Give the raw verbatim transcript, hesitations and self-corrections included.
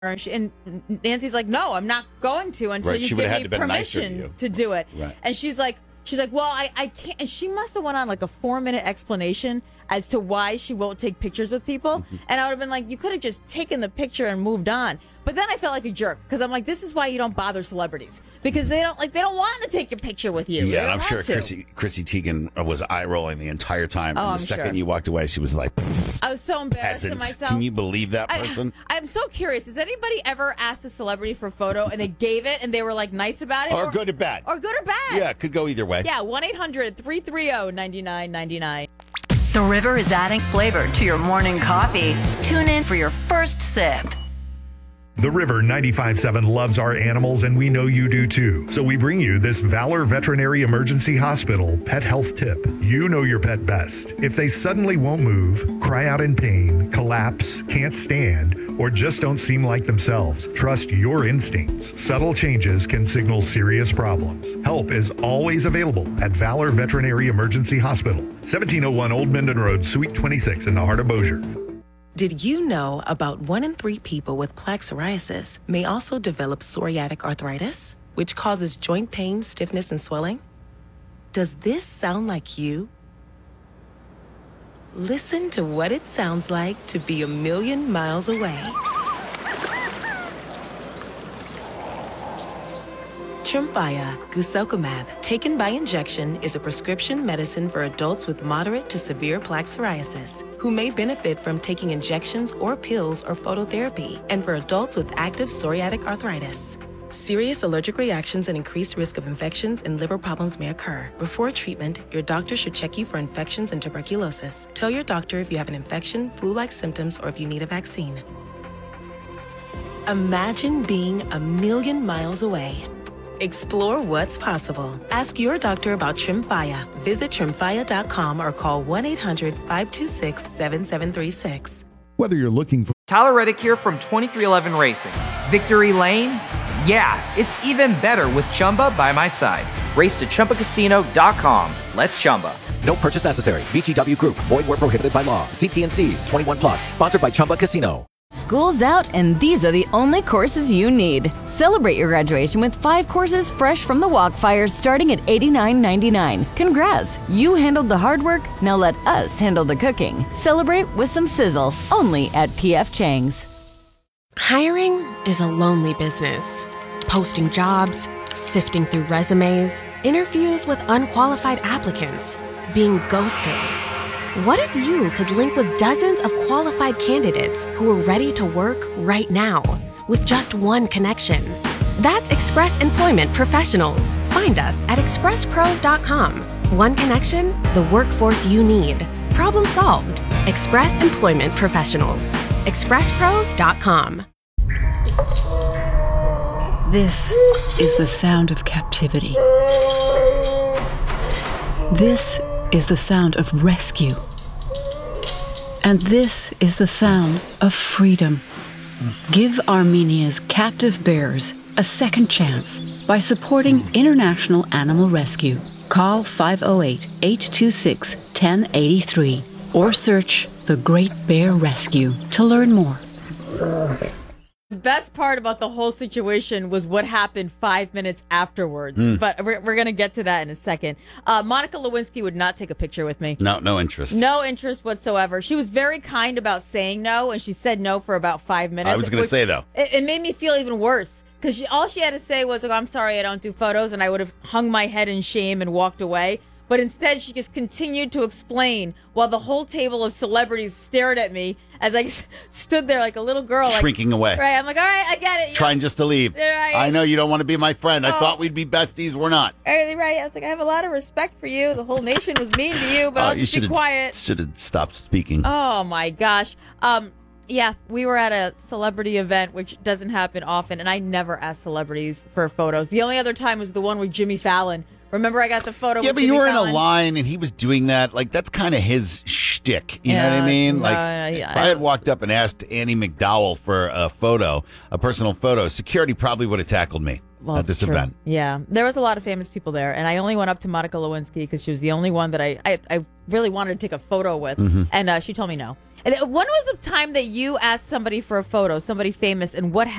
And, she, and Nancy's like, no, I'm not going to until right. you she give had me to permission to, you. to do it. Right. And she's like, she's like, well, I, I can't. And she must have went on like a four minute explanation as to why she won't take pictures with people. Mm-hmm. And I would have been like, you could have just taken the picture and moved on. But then I felt like a jerk because I'm like, this is why you don't bother celebrities, because they don't like they don't want to take a picture with you. Yeah, and I'm sure Chrissy, Chrissy Teigen was eye rolling the entire time. Oh, and the I'm second sure. you walked away, she was like, I was so embarrassed peasant. of myself. Can you believe that person? I, I'm so curious. Has anybody ever asked a celebrity for a photo and they gave it and they were like nice about it? Or, or good or bad? Or good or bad? Yeah, it could go either way. Yeah, one eight hundred three three zero nine nine nine nine. The River is adding flavor to your morning coffee. Tune in for your first sip. The River ninety-five point seven loves our animals, and we know you do too. So we bring you this Valor Veterinary Emergency Hospital pet health tip. You know your pet best. If they suddenly won't move, cry out in pain, collapse, can't stand, or just don't seem like themselves, trust your instincts. Subtle changes can signal serious problems. Help is always available at Valor Veterinary Emergency Hospital, seventeen oh one Old Minden Road, Suite twenty-six in the heart of Bossier. Did you know about one in three people with plaque psoriasis may also develop psoriatic arthritis, which causes joint pain, stiffness, and swelling? Does this sound like you? Listen to what it sounds like to be a million miles away. Tremfya guselkumab, taken by injection, is a prescription medicine for adults with moderate to severe plaque psoriasis who may benefit from taking injections or pills or phototherapy, and for adults with active psoriatic arthritis. Serious allergic reactions and increased risk of infections and liver problems may occur. Before treatment, your doctor should check you for infections and tuberculosis. Tell your doctor if you have an infection, flu-like symptoms, or if you need a vaccine. Imagine being a million miles away. Explore what's possible. Ask your doctor about Tremfya. Visit tremfya dot com or call one eight hundred five two six seven seven three six. Whether you're looking for Tyler Reddick here from twenty-three eleven Racing. Victory Lane? Yeah, it's even better with Chumba by my side. Race to Chumba Casino dot com. Let's Chumba. No purchase necessary. V G W Group. Void where prohibited by law. See T and C's. twenty-one plus. Sponsored by Chumba Casino. School's out, and these are the only courses you need. Celebrate your graduation with five courses fresh from the Walkfire starting at eighty-nine ninety-nine. Congrats! You handled the hard work, now let us handle the cooking. Celebrate with some sizzle, only at P F Chang's. Hiring is a lonely business. Posting jobs, sifting through resumes, interviews with unqualified applicants, being ghosted. What if you could link with dozens of qualified candidates who are ready to work right now with just one connection? That's Express Employment Professionals. Find us at express pros dot com. One connection, the workforce you need. Problem solved. Express Employment Professionals. express pros dot com. This is the sound of captivity. This is the sound of rescue. And this is the sound of freedom. Give Armenia's captive bears a second chance by supporting International Animal Rescue. Call five oh eight, eight two six, one oh eight three or search The Great Bear Rescue to learn more. The best part about the whole situation was what happened five minutes afterwards. Mm. But we're, we're going to get to that in a second. Uh, Monica Lewinsky would not take a picture with me. No, no interest. No interest whatsoever. She was very kind about saying no, and she said no for about five minutes. I was going to say, though. It, it made me feel even worse. Because all she had to say was, like, I'm sorry, I don't do photos, and I would have hung my head in shame and walked away. But instead, she just continued to explain while the whole table of celebrities stared at me as I stood there like a little girl. Shrinking like, away. Right, I'm like, all right, I get it. Trying know, just to leave. Right. I know you don't want to be my friend. Oh. I thought we'd be besties. We're not. Right, right. I was like, I have a lot of respect for you. The whole nation was mean to you, but oh, I'll just you be quiet. Should have stopped speaking. Oh, my gosh. Um, yeah, we were at a celebrity event, which doesn't happen often, and I never ask celebrities for photos. The only other time was the one with Jimmy Fallon. Remember I got the photo yeah, with but Jimmy you were Fallon? in a line and he was doing that. Like, that's kind of his shtick. You Yeah, know what I mean? no, Like, no, yeah, if I had walked up and asked Annie McDowell for a photo, a personal photo, security probably would have tackled me Well, at this true. event. Yeah, there was a lot of famous people there, and I only went up to Monica Lewinsky because she was the only one that I, I, I really wanted to take a photo with, Mhm. and uh, she told me no. And when was the time that you asked somebody for a photo, somebody famous, and what